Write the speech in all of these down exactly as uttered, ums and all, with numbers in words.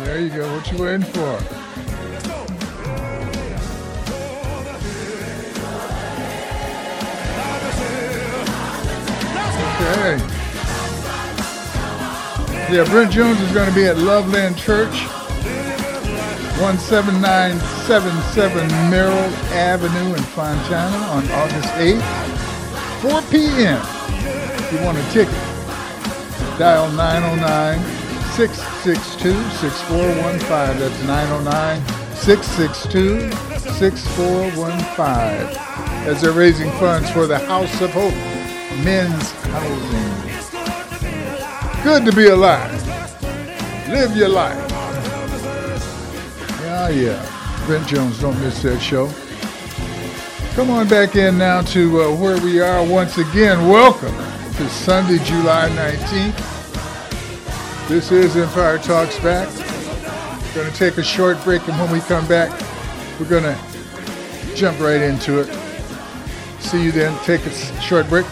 There you go. What you waiting for? Okay. Yeah, Brent Jones is going to be at Loveland Church, one seven nine seven seven Merrill Avenue in Fontana on August eighth, four p.m. If you want a ticket, dial nine oh nine, six six two, six four one five. That's nine oh nine, six six two, six four one five. As they're raising funds for the House of Hope Men's Housing. Good to be alive. Live your life. Yeah, yeah. Brent Jones, don't miss that show. Come on back in now to uh, where we are once again. Welcome to Sunday, July nineteenth. This is Empire Talks Back. We're going to take a short break, and when we come back, we're going to jump right into it. See you then. Take a short break.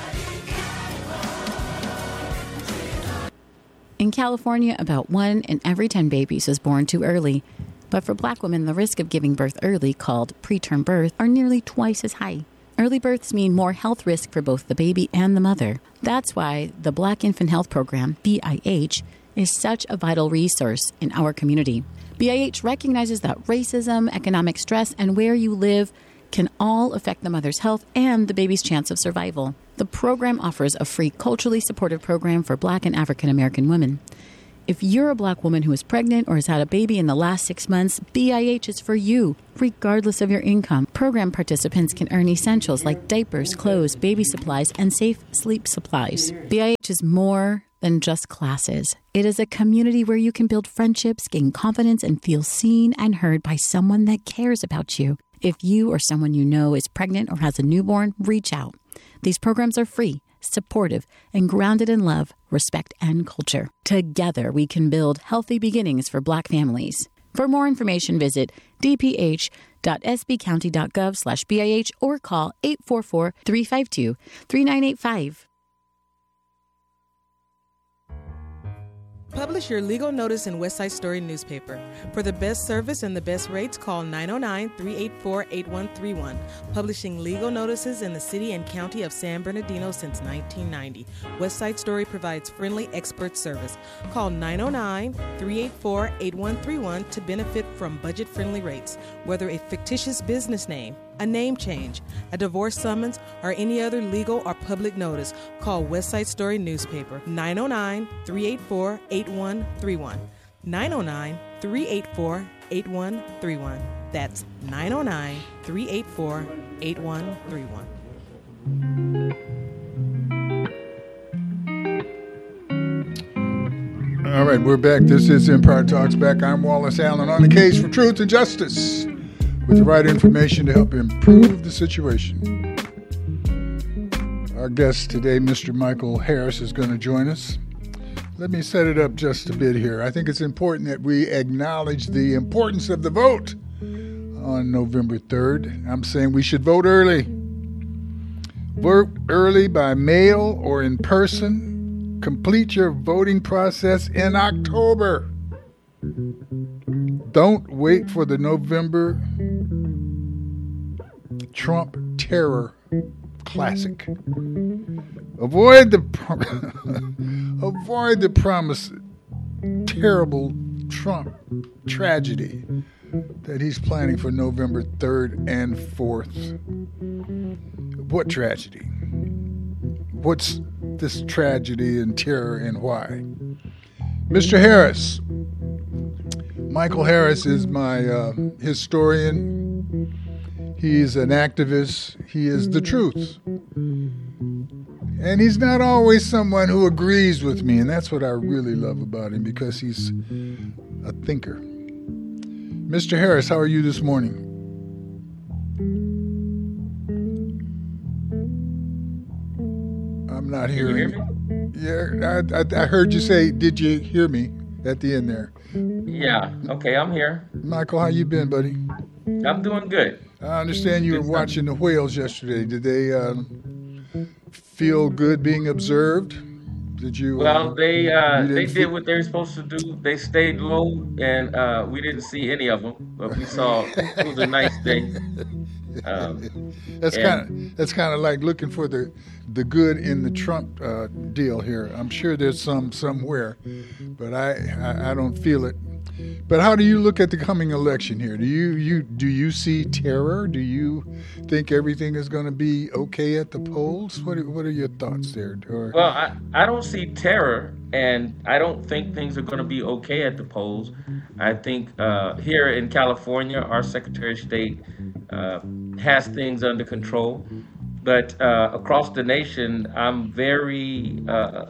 In California, about one in every ten babies is born too early. But for Black women, the risk of giving birth early, called preterm birth, are nearly twice as high. Early births mean more health risk for both the baby and the mother. That's why the Black Infant Health Program, B I H, is such a vital resource in our community. B I H recognizes that racism, economic stress, and where you live can all affect the mother's health and the baby's chance of survival. The program offers a free, culturally supportive program for Black and African American women. If you're a Black woman who is pregnant or has had a baby in the last six months, B I H is for you, regardless of your income. Program participants can earn essentials like diapers, clothes, baby supplies, and safe sleep supplies. B I H is more than just classes. It is a community where you can build friendships, gain confidence, and feel seen and heard by someone that cares about you. If you or someone you know is pregnant or has a newborn, reach out. These programs are free, supportive, and grounded in love, respect, and culture. Together, we can build healthy beginnings for Black families. For more information, visit d p h dot s b county dot gov slash B I H or call eight four four, three five two, three nine eight five. Publish your legal notice in West Side Story newspaper. For the best service and the best rates, call nine oh nine, three eight four, eight one three one. Publishing legal notices in the city and county of San Bernardino since nineteen ninety. West Side Story provides friendly expert service. Call nine oh nine, three eight four, eight one three one to benefit from budget-friendly rates. Whether a fictitious business name, a name change, a divorce summons, or any other legal or public notice, call West Side Story newspaper nine oh nine, three eight four, eight one three one. nine oh nine, three eight four, eight one three one. That's nine oh nine, three eight four, eight one three one. All right, we're back. This is Empire Talks Back. I'm Wallace Allen on the case for truth and justice, with the right information to help improve the situation. Our guest today, Mister Michael Harris, is going to join us. Let me set it up just a bit here. I think it's important that we acknowledge the importance of the vote on November third. I'm saying we should vote early. Vote early by mail or in person. Complete your voting process in October. Don't wait for the November Trump terror classic. Avoid the avoid the promised terrible Trump tragedy that he's planning for November third and fourth. What tragedy? What's this tragedy and terror and why? Mister Harris. Michael Harris is my uh, historian. He's an activist. He is the truth. And he's not always someone who agrees with me, and that's what I really love about him, because he's a thinker. Mister Harris, how are you this morning? I'm not hearing you. Yeah, I, I, I heard you say, did you hear me at the end there? Yeah, okay, I'm here. Michael, how you been, buddy? I'm doing good. I understand you were watching the whales yesterday. Did they uh, feel good being observed? Did you? Well, Uh, they uh, you they didn't did feel? what they were supposed to do. They stayed low, and uh, we didn't see any of them, but we saw it was a nice day. Um, That's kind and of that's kind of like looking for the the good in the Trump uh, deal here. I'm sure there's some somewhere, but I, I I don't feel it. But how do you look at the coming election here? Do you you do you see terror? Do you think everything is going to be okay at the polls? What are, what are your thoughts there? Or well, I, I don't see terror, and I don't think things are going to be okay at the polls. I think uh, here in California, our Secretary of State uh, has things under control, but uh, across the nation, I'm very uh,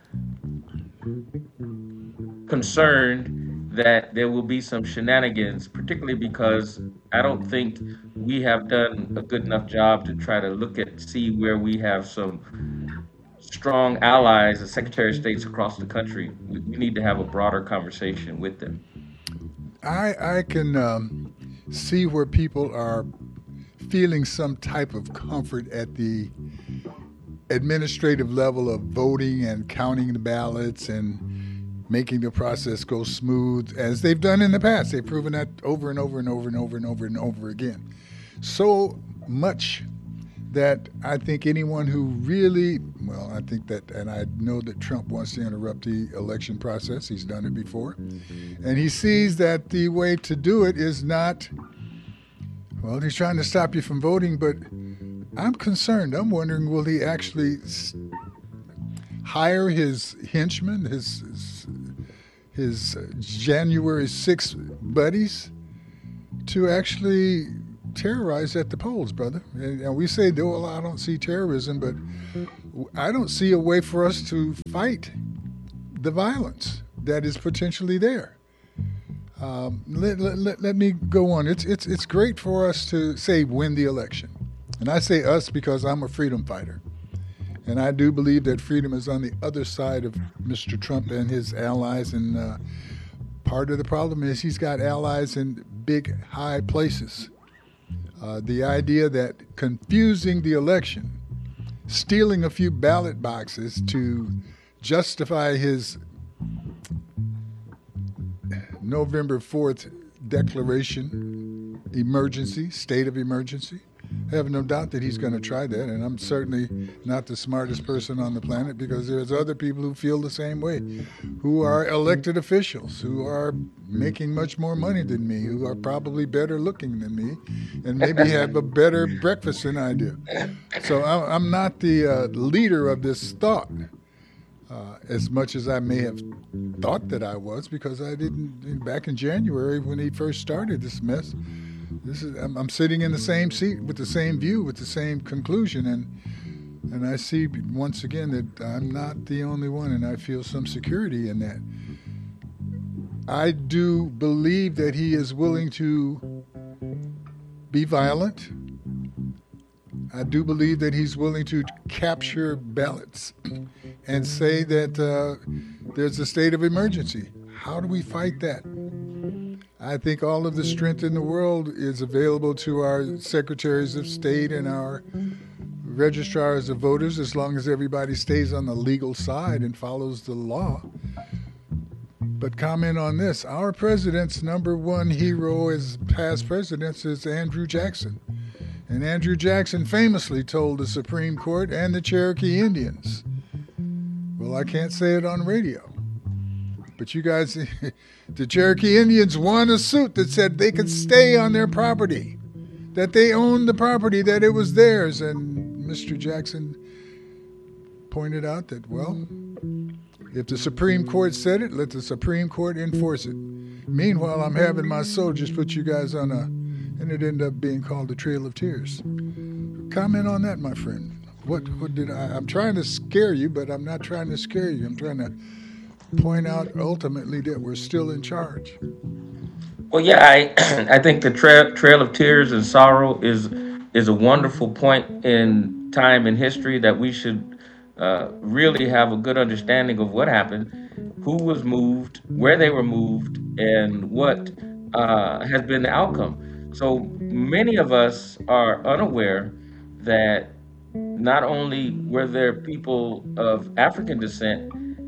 concerned that there will be some shenanigans, particularly because I don't think we have done a good enough job to try to look at, see where we have some strong allies as Secretary of States across the country. We, we need to have a broader conversation with them. I I can um, see where people are feeling some type of comfort at the administrative level of voting and counting the ballots and making the process go smooth as they've done in the past. They've proven that over and over and over and over and over and over again. So much that I think anyone who really, well, I think that, and I know that Trump wants to interrupt the election process. He's done it before. And he sees that the way to do it is not, well, he's trying to stop you from voting, but I'm concerned. I'm wondering, will he actually hire his henchmen, his, his his January sixth buddies to actually terrorize at the polls, brother. And, and we say, well, I don't see terrorism, but I don't see a way for us to fight the violence that is potentially there. Um, let, let, let, let me go on. It's, it's, it's great for us to say win the election. And I say us because I'm a freedom fighter. And I do believe that freedom is on the other side of Mister Trump and his allies. And uh, part of the problem is he's got allies in big, high places. Uh, the idea that confusing the election, stealing a few ballot boxes to justify his November fourth declaration, emergency, state of emergency, I have no doubt that he's going to try that, and I'm certainly not the smartest person on the planet because there's other people who feel the same way, who are elected officials, who are making much more money than me, who are probably better looking than me, and maybe have a better breakfast than I do. So I'm not the uh, leader of this thought, uh, as much as I may have thought that I was, because I didn't, back in January when he first started this mess, This is I'm, I'm sitting in the same seat with the same view, with the same conclusion, and and I see once again that I'm not the only one, and I feel some security in that. I do believe that he is willing to be violent. I do believe that he's willing to capture ballots and say that uh, there's a state of emergency. How do we fight that? I think all of the strength in the world is available to our secretaries of state and our registrars of voters as long as everybody stays on the legal side and follows the law. But comment on this. Our president's number one hero as past presidents is Andrew Jackson. And Andrew Jackson famously told the Supreme Court and the Cherokee Indians, well, I can't say it on radio, but you guys, the Cherokee Indians won a suit that said they could stay on their property, that they owned the property, that it was theirs. And Mister Jackson pointed out that, well, if the Supreme Court said it, let the Supreme Court enforce it. Meanwhile, I'm having my soldiers put you guys on a, and it ended up being called the Trail of Tears. Comment on that, my friend. What, what did I, I'm trying to scare you, but I'm not trying to scare you. I'm trying to point out ultimately that we're still in charge. Well, yeah, I I think the trail Trail of Tears and Sorrow is is a wonderful point in time in history that we should uh, really have a good understanding of what happened, who was moved, where they were moved, and what uh, has been the outcome. So many of us are unaware that not only were there people of African descent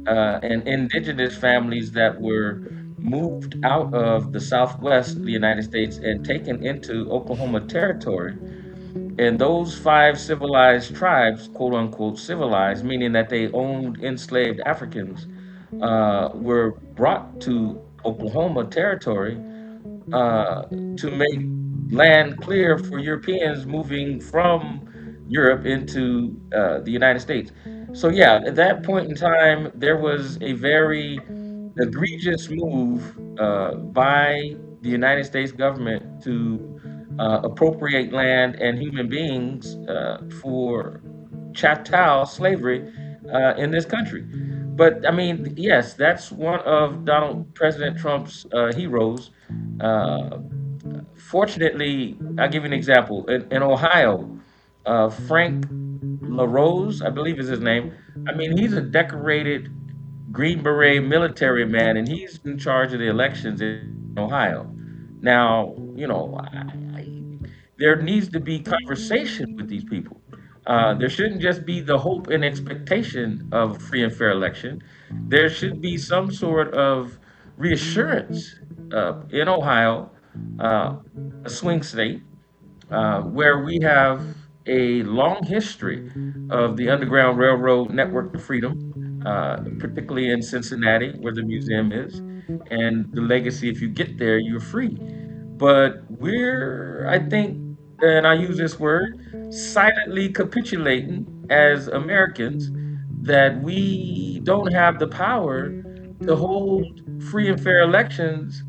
uh, and indigenous families that were moved out of the Southwest of the United States and taken into Oklahoma Territory. And those five civilized tribes, quote unquote civilized, meaning that they owned enslaved Africans, uh, were brought to Oklahoma Territory uh, to make land clear for Europeans moving from Europe into uh, the United States. So, yeah, at that point in time, there was a very egregious move uh, by the United States government to uh, appropriate land and human beings uh, for chattel slavery uh, in this country. But I mean, yes, that's one of Donald President Trump's uh, heroes. Uh, fortunately, I'll give you an example. In, in Ohio, uh, Frank LaRose, I believe is his name. I mean, he's a decorated Green Beret military man, and he's in charge of the elections in Ohio. Now, you know, I, I, there needs to be conversation with these people. Uh, there shouldn't just be the hope and expectation of a free and fair election. There should be some sort of reassurance uh, in Ohio, uh, a swing state, uh, where we have a long history of the Underground Railroad Network of Freedom, uh, particularly in Cincinnati, where the museum is, and the legacy, if you get there, you're free. But we're, I think, and I use this word, silently capitulating as Americans that we don't have the power to hold free and fair elections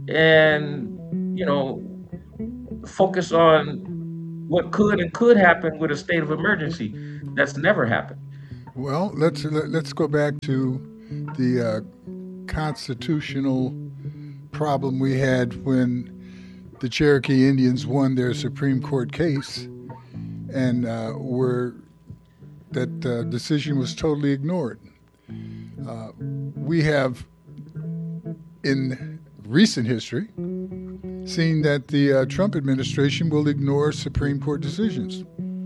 and, you know, focus on what could and could happen with a state of emergency. That's never happened. Well, let's let's go back to the uh, constitutional problem we had when the Cherokee Indians won their Supreme Court case, and uh, were that uh, decision was totally ignored. Uh, we have, in recent history, seen that the uh, Trump administration will ignore Supreme Court decisions.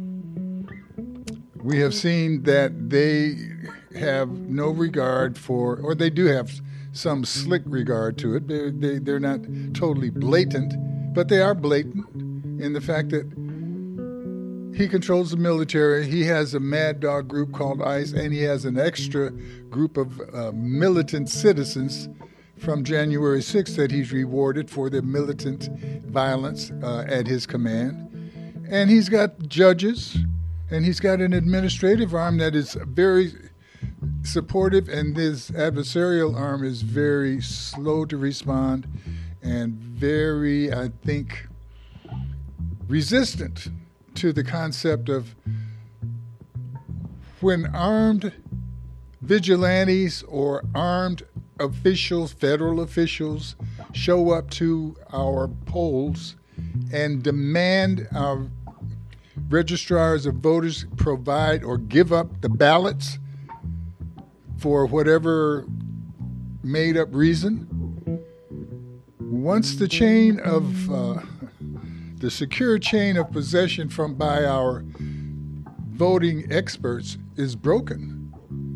We have seen that they have no regard for, or they do have some slick regard to it. They're, they, they're not totally blatant, but they are blatant in the fact that he controls the military. He has a mad dog group called ICE, and he has an extra group of uh, militant citizens from January sixth that he's rewarded for their militant violence uh, at his command. And he's got judges, and he's got an administrative arm that is very supportive, and his adversarial arm is very slow to respond and very, I think, resistant to the concept of when armed vigilantes or armed officials, federal officials, show up to our polls and demand our registrars of voters provide or give up the ballots for whatever made-up reason. Once the chain of uh, the secure chain of possession from by our voting experts is broken,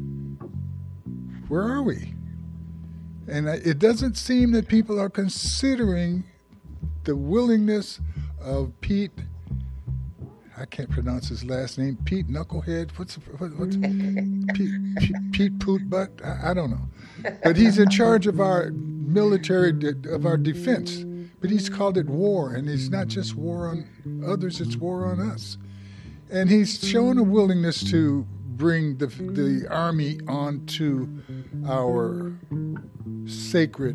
where are we? And it doesn't seem that people are considering the willingness of Pete, I can't pronounce his last name, Pete Knucklehead, what's, what, what's Pete, Pete, Pete Poot Butt, I, I don't know. But he's in charge of our military, of our defense. But he's called it war, and it's not just war on others, it's war on us. And he's shown a willingness to bring the the army onto our sacred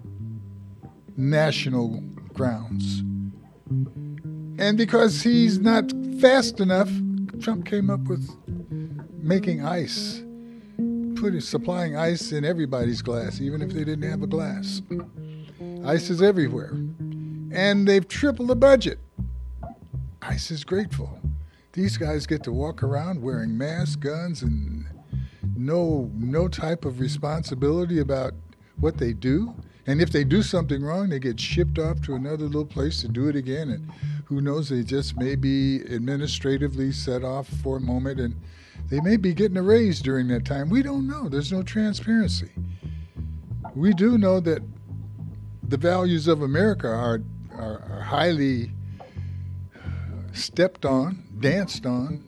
national grounds. And because he's not fast enough, Trump came up with making ice, putting supplying ice in everybody's glass, even if they didn't have a glass. ICE is everywhere. And they've tripled the budget. ICE is grateful. These guys get to walk around wearing masks, guns, and no no type of responsibility about what they do. And if they do something wrong, they get shipped off to another little place to do it again. And Who knows? They just may be administratively set off for a moment, and they may be getting a raise during that time. We don't know. There's no transparency. We do know that the values of America are, are, are highly stepped on, danced on,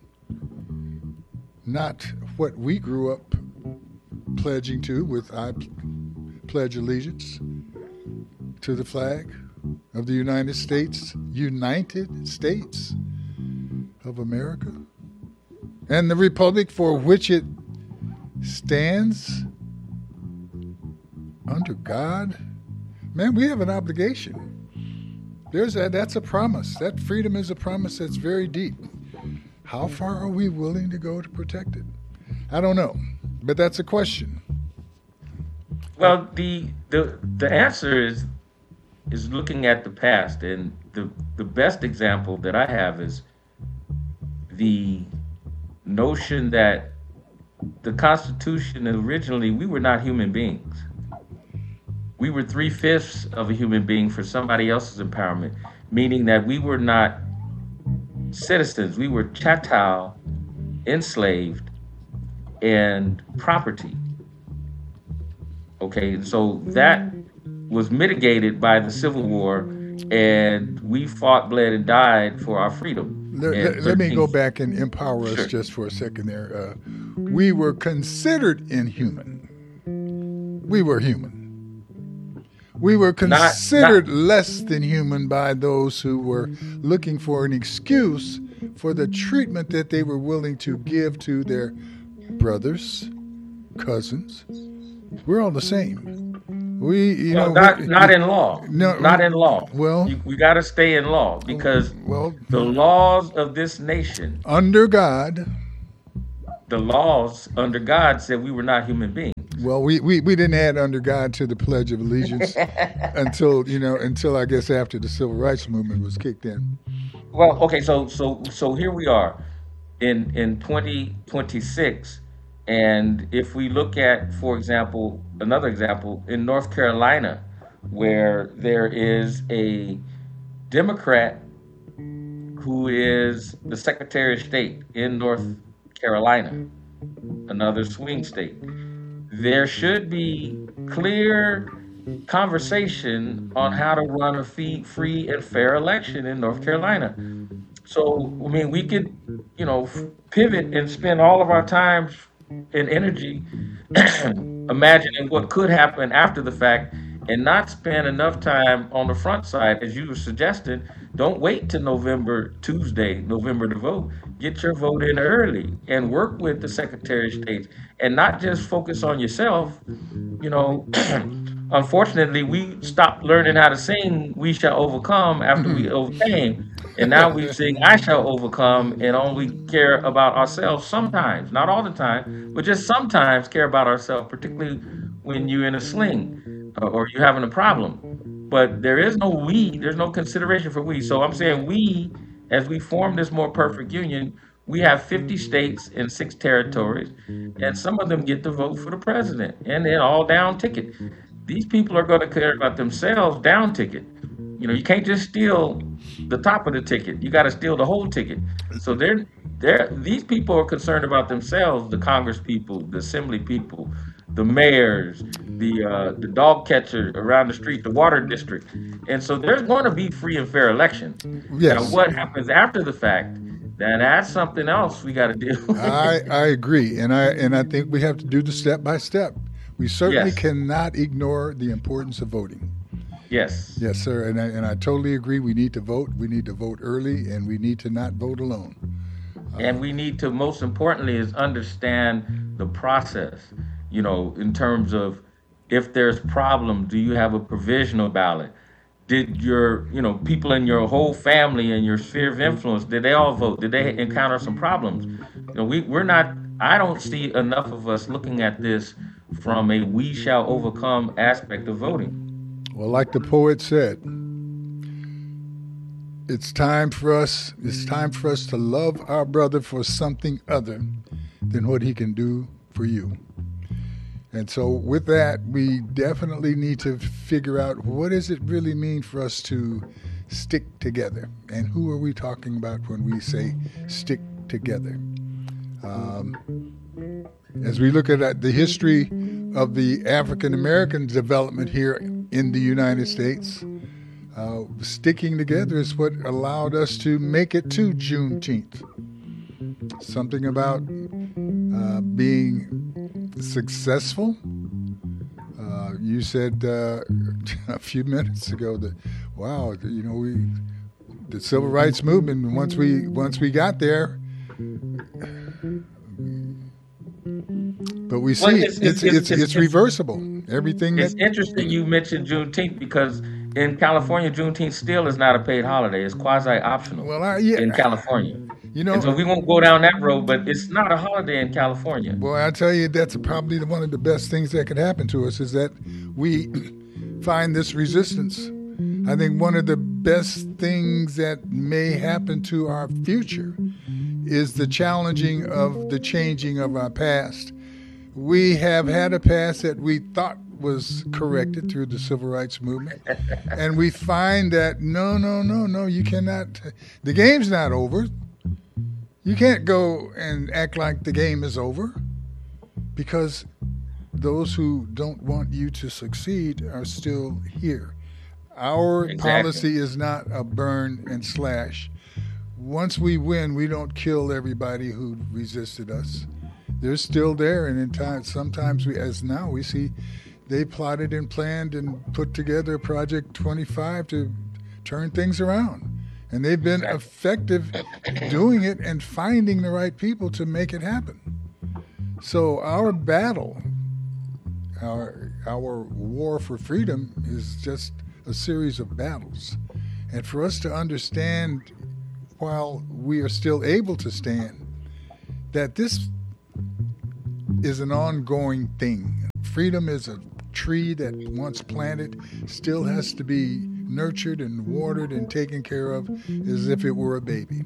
not what we grew up pledging to with I pledge allegiance to the flag of the United States, United States of America, and the republic for which it stands under God. Man, we have an obligation. There's a, that's a promise. That freedom is a promise that's very deep. How far are we willing to go to protect it? I don't know, but that's a question. Well, the the the answer is is looking at the past, and the the best example that I have is the notion that the Constitution originally, we were not human beings. We were three-fifths of a human being for somebody else's empowerment, meaning that we were not citizens. We were chattel, enslaved, and property. Okay, so that was mitigated by the Civil War, and we fought, bled, and died for our freedom. Let, let, let me go back and empower us sure. just for a second there. Uh, we were considered inhuman. We were human. We were considered not, not, less than human by those who were looking for an excuse for the treatment that they were willing to give to their brothers, cousins. We're all the same. We, you well, know, not we, not we, in law. No, not in law. Well, you, we got to stay in law because well, the laws of this nation, under God, the laws under God said we were not human beings. Well, we, we, we didn't add under God to the Pledge of Allegiance until, you know, until I guess after the Civil Rights Movement was kicked in. Well, okay, so so so here we are in in twenty twenty-six, and if we look at, for example, another example in North Carolina, where there is a Democrat who is the Secretary of State in North Carolina, another swing state. There should be clear conversation on how to run a free and fair election in North Carolina. So, I mean, we could, you know, pivot and spend all of our time and energy imagining what could happen after the fact and not spend enough time on the front side, as you were suggesting. Don't wait till November, Tuesday, November to vote. Get your vote in early and work with the Secretary of State and not just focus on yourself. You know, unfortunately, we stopped learning how to sing "We Shall Overcome" after we overcame. And now we sing "I Shall Overcome" and only care about ourselves sometimes, not all the time, but just sometimes care about ourselves, particularly when you're in a sling or you're having a problem. But there is no we, there's no consideration for we. So I'm saying we, as we form this more perfect union, we have fifty states and six territories, and some of them get to vote for the president, and then all down ticket. These people are going to care about themselves down ticket. You know, you can't just steal the top of the ticket. You got to steal the whole ticket. So they're, they're, these people are concerned about themselves, the Congress people, the Assembly people, the mayors, the uh, the dog catcher around the street, the water district. And so there's going to be free and fair elections. Yes. Now, what happens after the fact, then that's something else we got to deal with. I, I agree. And I, and I think we have to do the step by step. We certainly Yes. cannot ignore the importance of voting. Yes. Yes, sir. And I, and I totally agree. We need to vote. We need to vote early, and we need to not vote alone. And we need to, most importantly, is understand the process, you know, in terms of if there's problem, do you have a provisional ballot? Did your, you know, people in your whole family and your sphere of influence, did they all vote? Did they encounter some problems? You know, we, we're not, I don't see enough of us looking at this from a we shall overcome aspect of voting. Well, like the poet said, it's time for us, it's time for us to love our brother for something other than what he can do for you. And so with that, we definitely need to figure out what does it really mean for us to stick together. And who are we talking about when we say stick together? Um, as we look at the history of the African American development here in the United States, uh, sticking together is what allowed us to make it to Juneteenth. Something about uh, being successful. Uh, you said uh, a few minutes ago that, wow, you know, we the civil rights movement. Once we once we got there, but we see well, it's, it's, it's, it's, it's, it's reversible. Everything. It's that, interesting you mentioned Juneteenth because in California, Juneteenth still is not a paid holiday. It's quasi-optional well, I, yeah, in California. You know, and so we won't go down that road, but it's not a holiday in California. Boy, I tell you, that's probably one of the best things that could happen to us is that we find this resistance. I think one of the best things that may happen to our future is the challenging of the changing of our past. We have had a past that we thought was corrected through the civil rights movement, and we find that no, no, no, no, you cannot. The game's not over. You can't go and act like the game is over, because those who don't want you to succeed are still here. Our exactly. policy is not a burn and slash. Once we win, we don't kill everybody who resisted us. They're still there, and in time, sometimes we, as now we see, they plotted and planned and put together Project twenty-five to turn things around. And they've been exactly. effective doing it and finding the right people to make it happen. So our battle, our our war for freedom is just a series of battles. And for us to understand, while we are still able to stand, that this is an ongoing thing. Freedom is a tree that once planted still has to be nurtured and watered and taken care of as if it were a baby.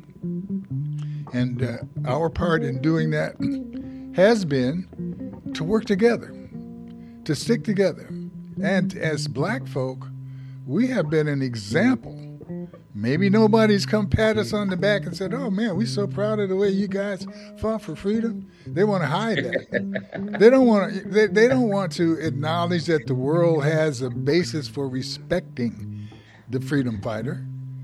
And uh, our part in doing that has been to work together, to stick together. And as black folk, we have been an example. Maybe nobody's come pat us on the back and said, oh man, we're so proud of the way you guys fought for freedom. They want to hide that. They don't want to, they, they don't want to acknowledge that the world has a basis for respecting the freedom fighter.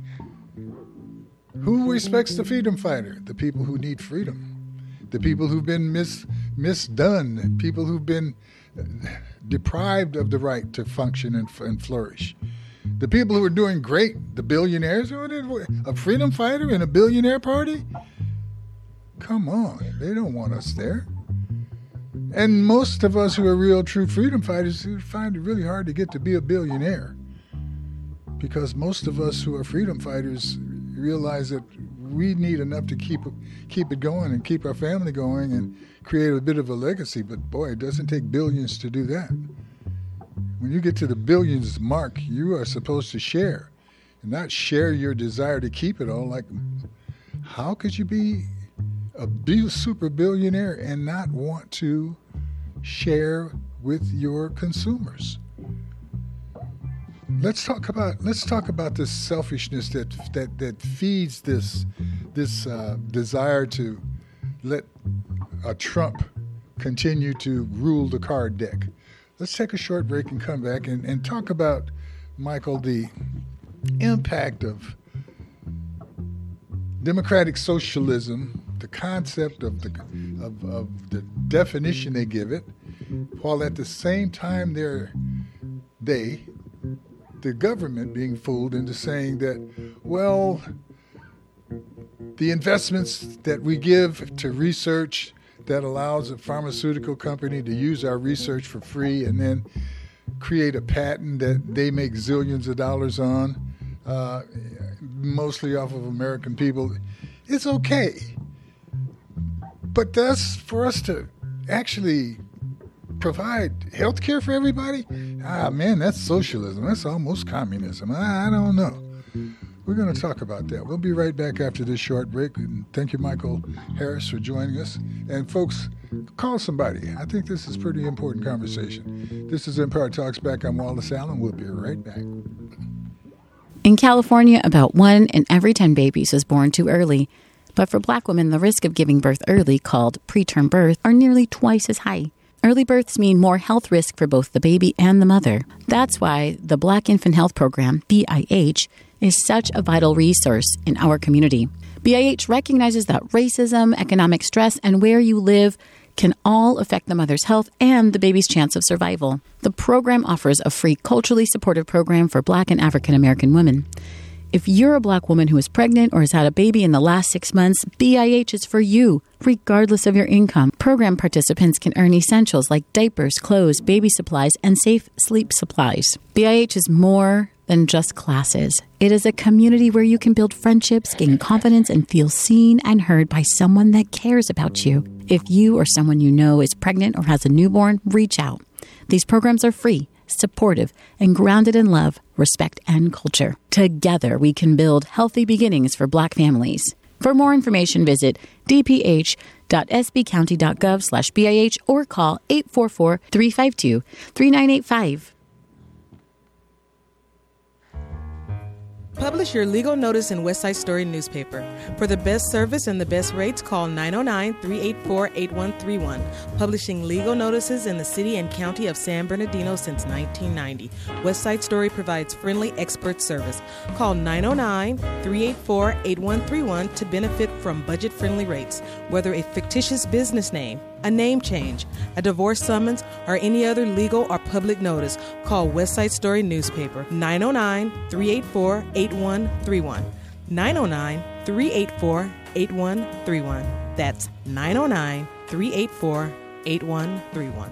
Who respects the freedom fighter? The people who need freedom. The people who've been mis, misdone. People who've been deprived of the right to function and, and flourish. The people who are doing great, the billionaires, a freedom fighter in a billionaire party? Come on, they don't want us there. And most of us who are real, true freedom fighters find it really hard to get to be a billionaire, because most of us who are freedom fighters realize that we need enough to keep keep it going and keep our family going and create a bit of a legacy. But boy, it doesn't take billions to do that. When you get to the billions mark, you are supposed to share, and not share your desire to keep it all. Like, how could you be a super billionaire and not want to share with your consumers? Let's talk about let's talk about this selfishness that that that feeds this this uh, desire to let a Trump continue to rule the card deck. Let's take a short break and come back and, and talk about, Michael, the impact of democratic socialism, the concept of the of, of the definition they give it, while at the same time they're they, the government, being fooled into saying that, well, the investments that we give to research that allows a pharmaceutical company to use our research for free and then create a patent that they make zillions of dollars on, uh, mostly off of American people, it's okay. But that's for us to actually provide health care for everybody? Ah, man, that's socialism. That's almost communism. I, I don't know. We're going to talk about that. We'll be right back after this short break. And thank you, Michael Harris, for joining us. And folks, call somebody. I think this is a pretty important conversation. This is Empire Talks Back. I'm Wallace Allen. We'll be right back. In California, about one in every ten babies is born too early. But for Black women, the risk of giving birth early, called preterm birth, are nearly twice as high. Early births mean more health risk for both the baby and the mother. That's why the Black Infant Health Program, B I H, is such a vital resource in our community. B I H recognizes that racism, economic stress, and where you live can all affect the mother's health and the baby's chance of survival. The program offers a free, culturally supportive program for Black and African American women. If you're a Black woman who is pregnant or has had a baby in the last six months, B I H is for you, regardless of your income. Program participants can earn essentials like diapers, clothes, baby supplies, and safe sleep supplies. B I H is more than just classes. It is a community where you can build friendships, gain confidence, and feel seen and heard by someone that cares about you. If you or someone you know is pregnant or has a newborn, reach out. These programs are free, supportive, and grounded in love, respect, and culture. Together, we can build healthy beginnings for Black families. For more information, visit dph.sbcounty.gov slash BIH or call eight four four, three five two, three nine eight five. Publish your legal notice in West Side Story newspaper. For the best service and the best rates, call nine oh nine, three eight four, eight one three one. Publishing legal notices in the city and county of San Bernardino since nineteen ninety. West Side Story provides friendly expert service. Call nine oh nine, three eight four, eight one three one to benefit from budget-friendly rates. Whether a fictitious business name, a name change, a divorce summons, or any other legal or public notice, call West Side Story newspaper nine oh nine, three eight four, eight one three one. nine oh nine, three eight four, eight one three one. That's nine oh nine, three eight four, eight one three one.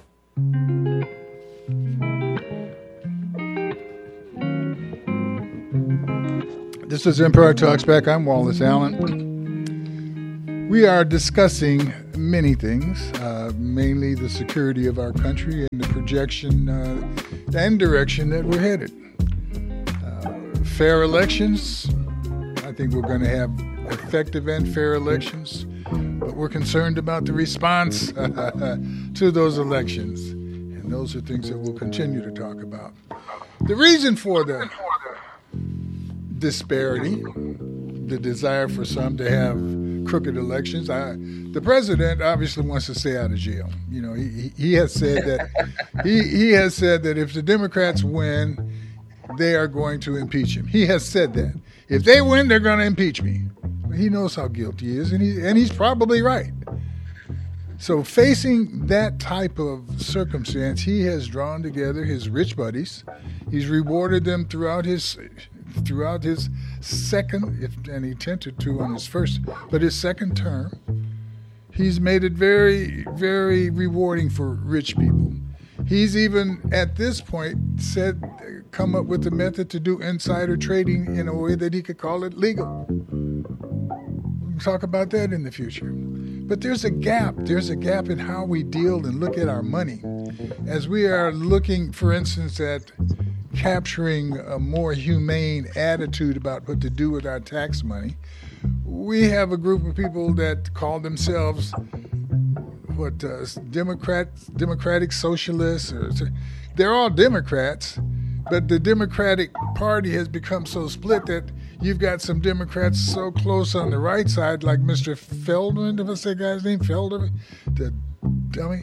This is Empire Talks Back. I'm Wallace Allen. We are discussing many things, uh, mainly the security of our country and the projection uh, and direction that we're headed. Uh, fair elections. I think we're going to have effective and fair elections, but we're concerned about the response to those elections. And those are things that we'll continue to talk about. The reason for the disparity, the desire for some to have crooked elections. I, the president obviously wants to stay out of jail. You know, he he has said that he he has said that if the Democrats win, they are going to impeach him. He has said that if they win, they're going to impeach me. He knows how guilty he is, and he and he's probably right. So facing that type of circumstance, he has drawn together his rich buddies. He's rewarded them throughout his throughout his second, if, and he attempted to on his first, but his second term. He's made it very, very rewarding for rich people. He's even, at this point, said, come up with a method to do insider trading in a way that he could call it legal. We'll talk about that in the future. But there's a gap. There's a gap in how we deal and look at our money. As we are looking, for instance, at capturing a more humane attitude about what to do with our tax money, we have a group of people that call themselves what uh, Democrats, Democratic Socialists. Or, they're all Democrats, but the Democratic Party has become so split that you've got some Democrats so close on the right side, like Mister Feldman, if I say the guy's name, Feldman, the dummy,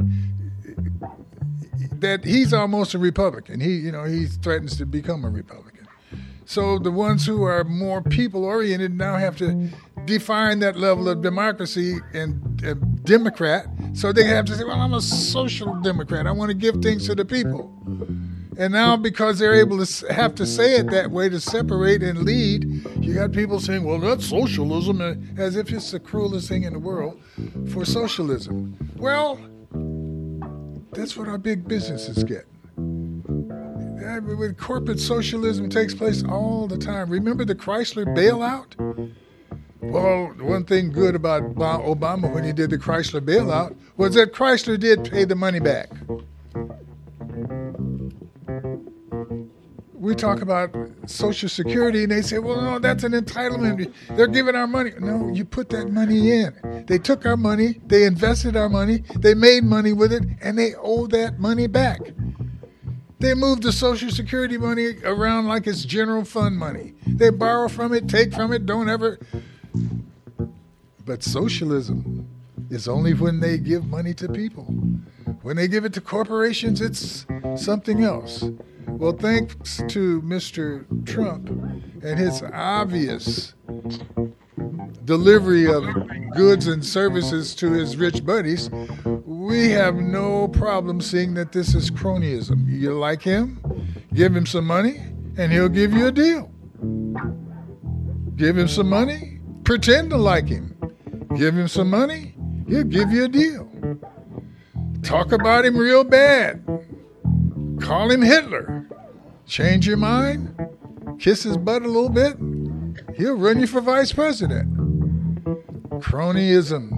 that he's almost a Republican. He, you know, he threatens to become a Republican. So the ones who are more people-oriented now have to define that level of democracy and uh, Democrat. So they have to say, well, I'm a social Democrat. I want to give things to the people. And now because they're able to have to say it that way to separate and lead, you got people saying, well, that's socialism, as if it's the cruelest thing in the world for socialism. Well, that's what our big businesses get. When corporate socialism takes place all the time. Remember the Chrysler bailout? Well, one thing good about Obama when he did the Chrysler bailout was that Chrysler did pay the money back. We talk about Social Security, and they say, well, no, that's an entitlement. They're giving our money. No, you put that money in. They took our money, they invested our money, they made money with it, and they owe that money back. They move the Social Security money around like it's general fund money. They borrow from it, take from it, don't ever. But socialism is only when they give money to people. When they give it to corporations, it's something else. Well, thanks to Mister Trump and his obvious delivery of goods and services to his rich buddies, we have no problem seeing that this is cronyism. You like him, give him some money, and he'll give you a deal. Give him some money, pretend to like him. Give him some money, he'll give you a deal. Talk about him real bad. Call him Hitler. Change your mind, kiss his butt a little bit, he'll run you for vice president. Cronyism.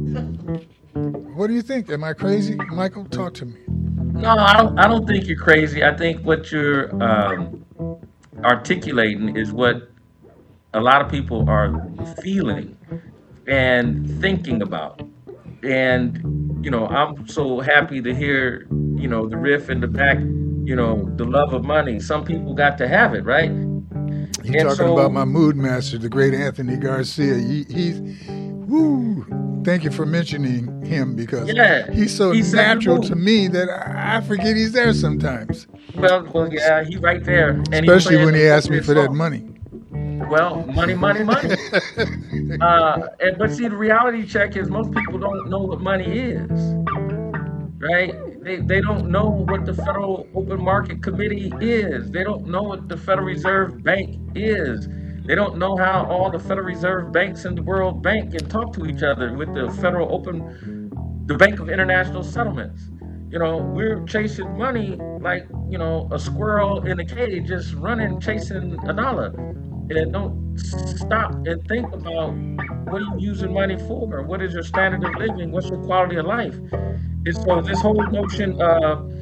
What do you think? Am I crazy? Michael, talk to me. No, I don't. I don't think you're crazy. I think what you're um, articulating is what a lot of people are feeling and thinking about. And you know, I'm so happy to hear, you know, the riff in the back. You know, the love of money. Some people got to have it, right? You're and talking so, about my mood master, the great Anthony Garcia. He, he's, woo. Thank you for mentioning him because yeah, he's so he's natural to me that I forget he's there sometimes. Well, well, yeah, he's right there. And especially when he asks me for song. that money. Well, money, money, money. uh, and, but see, the reality check is most people don't know what money is, right? They they don't know what the Federal Open Market Committee is. They don't know what the Federal Reserve Bank is. They don't know how all the Federal Reserve banks in the world bank and talk to each other with the Federal Open, the Bank of International Settlements. You know, we're chasing money like, you know, a squirrel in a cage just running, chasing a dollar. And don't stop and think about what are you using money for? What is your standard of living? What's your quality of life? And so this whole notion of